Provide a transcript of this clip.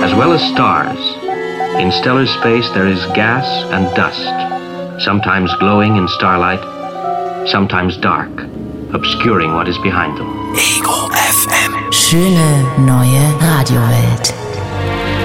as well as stars. In stellar space there is gas and dust, sometimes glowing in starlight, sometimes dark, obscuring what is behind them. Ego FM. Schöne neue Radiowelt.